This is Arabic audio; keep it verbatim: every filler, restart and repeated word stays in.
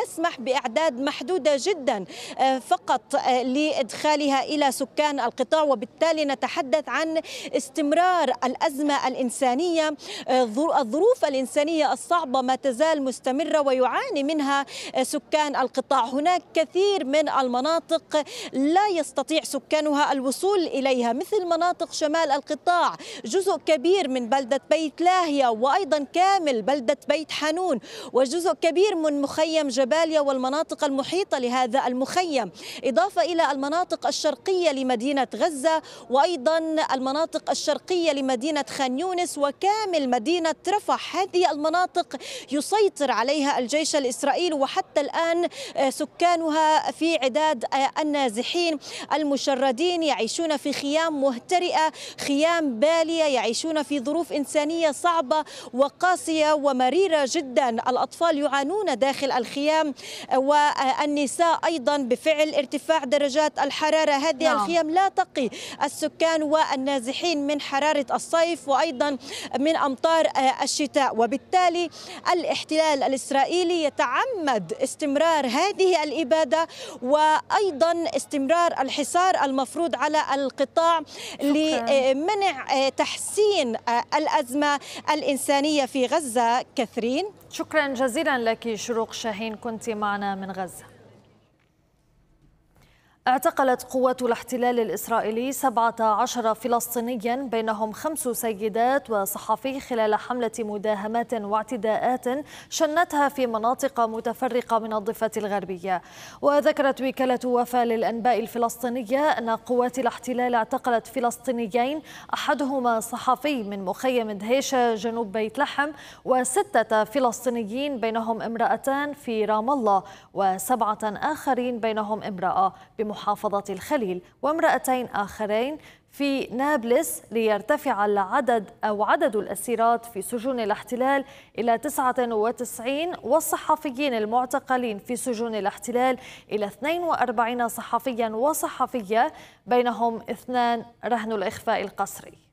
يسمح بأعداد محدودة جدا فقط لإدخالها إلى سكان القطاع، وبالتالي نتحدث عن استمرار الأزمة الإنسانية. الظروف الإنسانية الصعبة ما تزال مستمرة ويعاني منها سكان القطاع. هناك كثير من المناطق لا يستطيع سكانها الوصول إليها، مثل مناطق شمال القطاع، جزء كبير من بلدة بيت لاهيا، وأيضا كامل بلدة بيت حانون، وجزء كبير من مخيم جباليا والمناطق المحيطة لهذا المخيم، إضافة إلى المناطق الشرقية لمدينة غزة، وأيضا المناطق الشرقية لمدينة خان يونس وكامل مدينة رفح. هذه المناطق يسيطر عليها الجيش الإسرائيلي، وحتى الآن سكانها في عداد النازحين المشردين يعيشون في خيام مهترئة، خيام بالية، يعيشون في ظروف إنسانية صعبة وقاسية ومريرة جدا. الأطفال يعانون داخل الخيام والنساء أيضا بفعل ارتفاع درجات الحرارة. هذه نعم. الخيام لا تقي السكان والنازحين من حرارة الصيف وأيضا من أمطار الشتاء، وبالتالي الاحتلال الإسرائيلي يتعمد استمرار هذه الإبادة وأيضا استمرار الحصار المفروض على القطاع لمنع تحسين الأزمة الإنسانية في غزة. كثرين، شكرا جزيلا لك شروق شاهين، كنت معنا من غزة. اعتقلت قوات الاحتلال الإسرائيلي سبعة عشر فلسطينيا بينهم خمس سيدات وصحفي خلال حملة مداهمات واعتداءات شنتها في مناطق متفرقة من الضفة الغربية. وذكرت وكالة وفا للأنباء الفلسطينية أن قوات الاحتلال اعتقلت فلسطينيين، أحدهما صحفي من مخيم دهيشة جنوب بيت لحم، وستة فلسطينيين بينهم امرأتان في رام الله، وسبعة آخرين بينهم امرأة بمحافظة الخليل، وامرأتين آخرين في نابلس، ليرتفع العدد أو عدد الأسيرات في سجون الاحتلال إلى تسعة وتسعين، والصحفيين المعتقلين في سجون الاحتلال إلى اثنين وأربعين صحفيا وصحفية، بينهم اثنان رهن الإخفاء القسري.